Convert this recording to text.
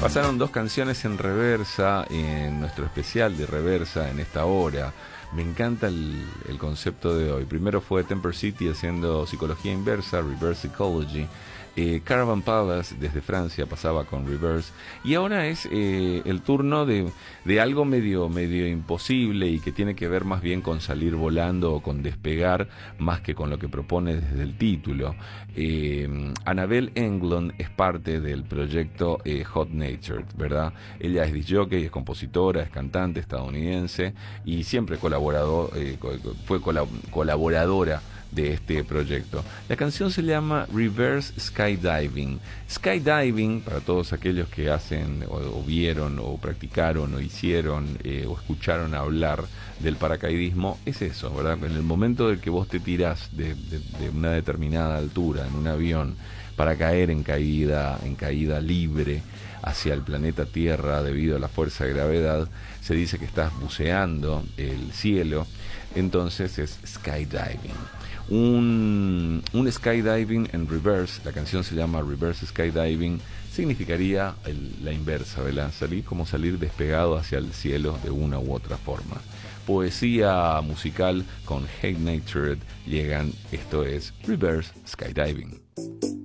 Pasaron dos canciones en reversa en nuestro especial de reversa en esta hora. Me encanta el concepto de hoy. Primero fue Temper City haciendo psicología inversa, reverse psychology. Caravan Palace desde Francia pasaba con Reverse, y ahora es el turno de algo medio imposible y que tiene que ver más bien con salir volando o con despegar más que con lo que propone desde el título. Annabelle Englund es parte del proyecto Hot Natured, ¿verdad? Ella es disc jockey, es compositora, es cantante estadounidense y siempre fue colaboradora de este proyecto. La canción se llama Reverse Skydiving. Skydiving, para todos aquellos que hacen o vieron o practicaron o hicieron o escucharon hablar del paracaidismo, es eso, ¿verdad? En el momento del que vos te tirás de una determinada altura en un avión para caer en caída libre hacia el planeta Tierra debido a la fuerza de gravedad, se dice que estás buceando el cielo, entonces es skydiving. Un skydiving en reverse, la canción se llama Reverse Skydiving, significaría la inversa, ¿verdad? Salir despegado hacia el cielo de una u otra forma. Poesía musical con Hate Natured llegan, esto es Reverse Skydiving.